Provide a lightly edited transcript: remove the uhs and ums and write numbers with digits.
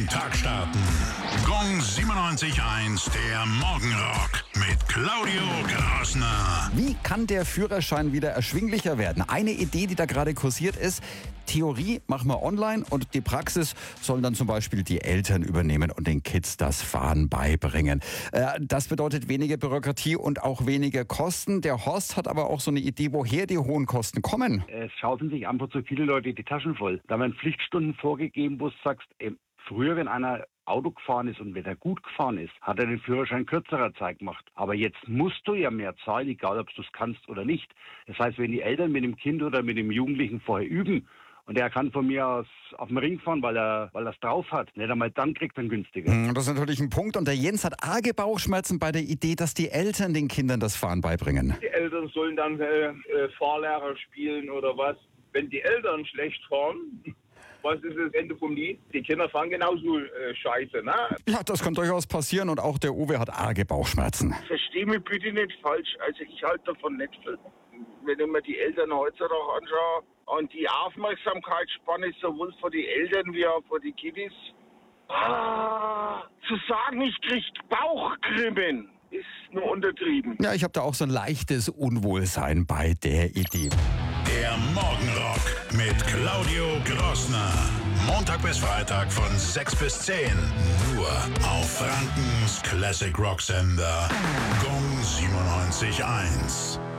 den Tag starten. Gong 97.1, der Morgenrock mit Claudio Grasner. Wie kann der Führerschein wieder erschwinglicher werden? Eine Idee, die da gerade kursiert ist: Theorie machen wir online und die Praxis sollen dann zum Beispiel die Eltern übernehmen und den Kids das Fahren beibringen. Das bedeutet weniger Bürokratie und auch weniger Kosten. Der Horst hat aber auch so eine Idee, woher die hohen Kosten kommen. Es schaufeln sich einfach zu viele Leute die Taschen voll. Da werden Pflichtstunden vorgegeben, wo du sagst, früher, wenn einer Auto gefahren ist und wenn er gut gefahren ist, hat er den Führerschein kürzerer Zeit gemacht. Aber jetzt musst du ja mehr zahlen, egal ob du es kannst oder nicht. Das heißt, wenn die Eltern mit dem Kind oder mit dem Jugendlichen vorher üben und er kann von mir aus auf dem Ring fahren, weil er es drauf hat, nicht einmal dann kriegt er günstiger. Das ist natürlich ein Punkt. Und der Jens hat arge Bauchschmerzen bei der Idee, dass die Eltern den Kindern das Fahren beibringen. Die Eltern sollen dann Fahrlehrer spielen oder was. Wenn die Eltern schlecht fahren, was ist das Ende vom Lied? Die Kinder fahren genauso scheiße, ne? Ja, das kann durchaus passieren und auch der Uwe hat arge Bauchschmerzen. Versteh mich bitte nicht falsch. Also ich halte davon nicht viel. Wenn ich mir die Eltern heutzutage anschaue und die Aufmerksamkeitsspanne ist sowohl für die Eltern wie auch für die Kiddies. Zu sagen, ich krieg Bauchgrimmen, ist nur untertrieben. Ja, ich habe da auch so ein leichtes Unwohlsein bei der Idee. Der Morgenrock mit Claudio Grosner. Montag bis Freitag von 6 bis 10. Nur auf Frankens Classic Rock Sender. Gong 97.1.